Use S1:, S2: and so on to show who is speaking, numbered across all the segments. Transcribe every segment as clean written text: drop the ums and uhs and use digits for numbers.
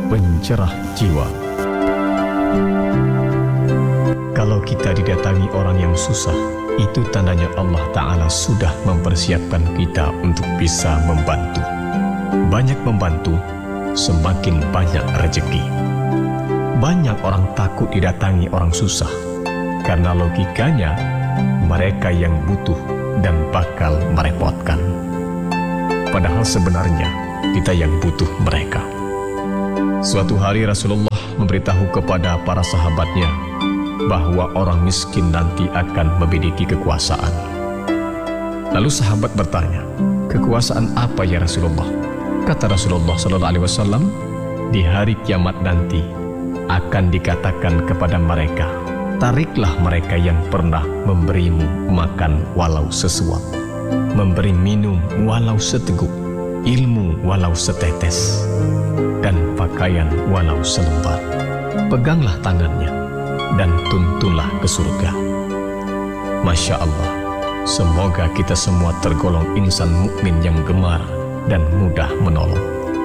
S1: pencerah jiwa. Kalau kita didatangi orang yang susah, itu tandanya Allah Ta'ala sudah mempersiapkan kita untuk bisa membantu. Banyak membantu, semakin banyak rezeki. Banyak orang takut didatangi orang susah, karena logikanya mereka yang butuh dan bakal merepotkan. Padahal sebenarnya kita yang butuh mereka. Suatu hari Rasulullah memberitahu kepada para sahabatnya bahwa orang miskin nanti akan memiliki kekuasaan. Lalu sahabat bertanya, "Kekuasaan apa ya Rasulullah?" Kata Rasulullah SAW, "Di hari kiamat nanti akan dikatakan kepada mereka, tariklah mereka yang pernah memberimu makan walau sesuap, memberi minum walau seteguk, ilmu walau setetes, dan pakaian walau selembar. Peganglah tangannya dan tuntunlah ke surga." Masya Allah, semoga kita semua tergolong insan mukmin yang gemar dan mudah menolong.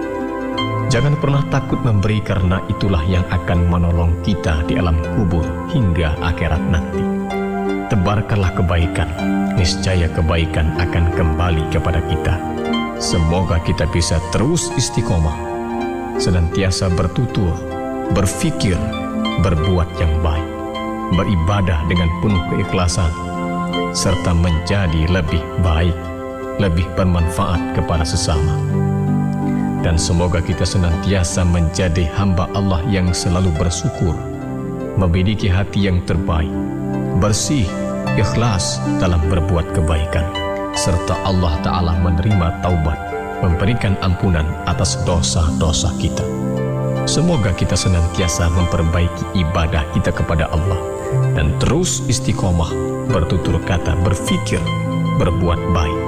S1: Jangan pernah takut memberi, karena itulah yang akan menolong kita di alam kubur hingga akhirat nanti. Tebarkanlah kebaikan, niscaya kebaikan akan kembali kepada kita. Semoga kita bisa terus istiqomah, senantiasa bertutur, berfikir, berbuat yang baik, beribadah dengan penuh keikhlasan, serta menjadi lebih baik, lebih bermanfaat kepada sesama. Dan semoga kita senantiasa menjadi hamba Allah yang selalu bersyukur, memiliki hati yang terbaik, bersih, ikhlas dalam berbuat kebaikan, serta Allah Ta'ala menerima taubat, memberikan ampunan atas dosa-dosa kita. Semoga kita senantiasa memperbaiki ibadah kita kepada Allah dan terus istiqomah bertutur kata, berfikir, berbuat baik,